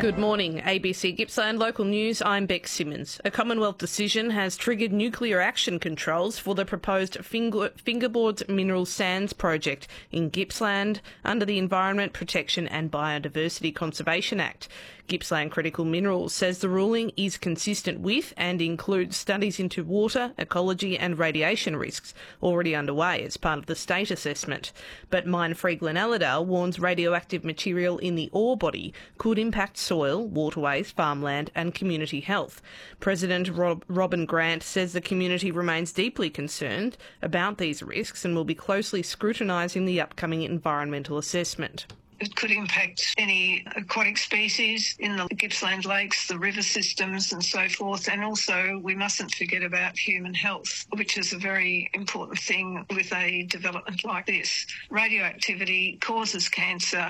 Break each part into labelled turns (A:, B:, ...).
A: Good morning, ABC Gippsland Local News. I'm Beck Simmons. A Commonwealth decision has triggered nuclear action controls for the proposed Fingerboards Mineral Sands project in Gippsland under the Environment Protection and Biodiversity Conservation Act. Gippsland Critical Minerals says the ruling is consistent with and includes studies into water, ecology and radiation risks already underway as part of the state assessment. But Mine Free Glenelladale warns radioactive material in the ore body could impact soil, waterways, farmland and community health. President Robin Grant says the community remains deeply concerned about these risks and will be closely scrutinising the upcoming environmental assessment.
B: It could impact any aquatic species in the Gippsland lakes, the river systems and so forth. And also we mustn't forget about human health, which is a very important thing with a development like this. Radioactivity causes cancer.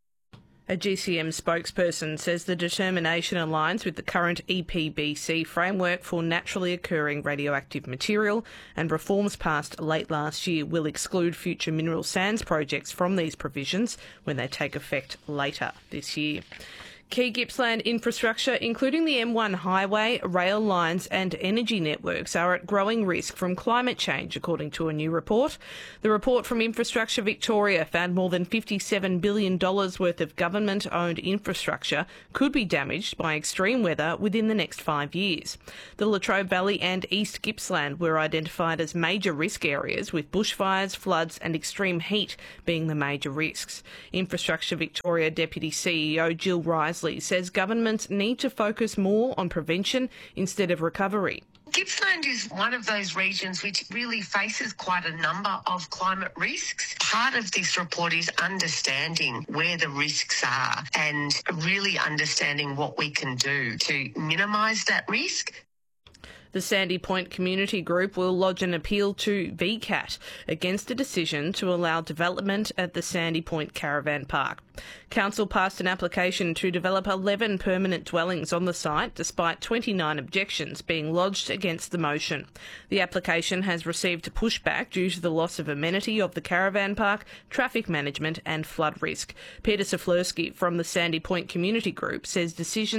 A: A GCM spokesperson says the determination aligns with the current EPBC framework for naturally occurring radioactive material, and reforms passed late last year will exclude future mineral sands projects from these provisions when they take effect later this year. Key Gippsland infrastructure, including the M1 highway, rail lines and energy networks, are at growing risk from climate change, according to a new report. The report from Infrastructure Victoria found more than $57 billion worth of government-owned infrastructure could be damaged by extreme weather within the next 5 years. The Latrobe Valley and East Gippsland were identified as major risk areas, with bushfires, floods and extreme heat being the major risks. Infrastructure Victoria Deputy CEO Jill Risley says governments need to focus more on prevention instead of recovery.
C: Gippsland is one of those regions which really faces quite a number of climate risks. Part of this report is understanding where the risks are and really understanding what we can do to minimise that risk.
A: The Sandy Point Community Group will lodge an appeal to VCAT against a decision to allow development at the Sandy Point Caravan Park. Council passed an application to develop 11 permanent dwellings on the site, despite 29 objections being lodged against the motion. The application has received pushback due to the loss of amenity of the caravan park, traffic management and flood risk. Peter Saflersky from the Sandy Point Community Group says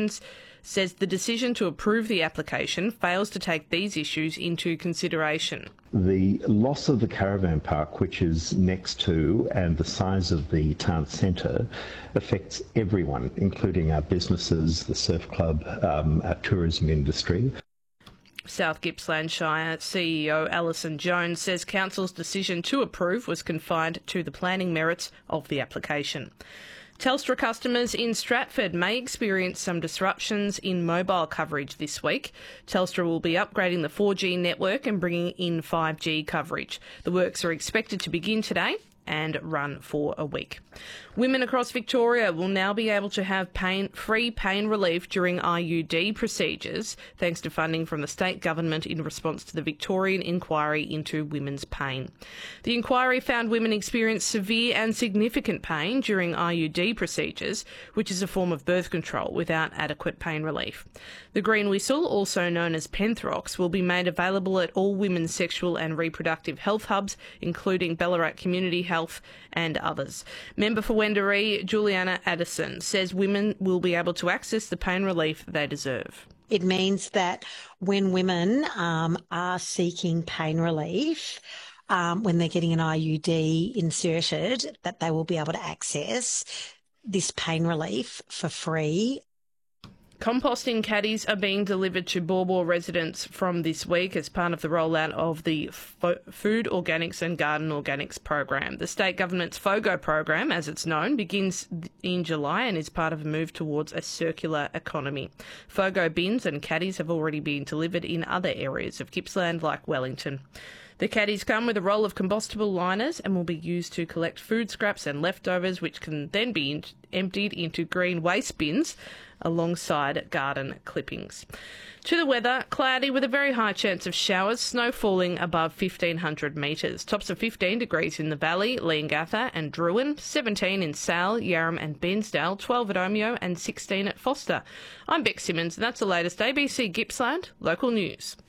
A: the decision to approve the application fails to take these issues into consideration.
D: The loss of the caravan park, which is next to and the size of the town centre, affects everyone, including our businesses, the surf club, our tourism industry.
A: South Gippsland Shire CEO Alison Jones says Council's decision to approve was confined to the planning merits of the application. Telstra customers in Stratford may experience some disruptions in mobile coverage this week. Telstra will be upgrading the 4G network and bringing in 5G coverage. The works are expected to begin today and run for a week. Women across Victoria will now be able to have free pain relief during IUD procedures, thanks to funding from the state government in response to the Victorian inquiry into women's pain. The inquiry found women experience severe and significant pain during IUD procedures, which is a form of birth control without adequate pain relief. The green whistle, also known as Penthrox, will be made available at all women's sexual and reproductive health hubs, including Ballarat Community Health and others. Member for Wendouree, Juliana Addison, says women will be able to access the pain relief they deserve.
E: It means that when women are seeking pain relief, when they're getting an IUD inserted, that they will be able to access this pain relief for free.
A: Composting caddies are being delivered to Baw Baw residents from this week as part of the rollout of the Food Organics and Garden Organics program. The state government's FOGO program, as it's known, begins in July and is part of a move towards a circular economy. FOGO bins and caddies have already been delivered in other areas of Gippsland like Wellington. The caddies come with a roll of compostable liners and will be used to collect food scraps and leftovers, which can then be emptied into green waste bins alongside garden clippings. To the weather, cloudy with a very high chance of showers, snow falling above 1,500 metres. Tops of 15 degrees in the Valley, Leongatha and Druin, 17 in Sal, Yarram and Bensdale, 12 at Omeo and 16 at Foster. I'm Beck Simmons and that's the latest ABC Gippsland Local News.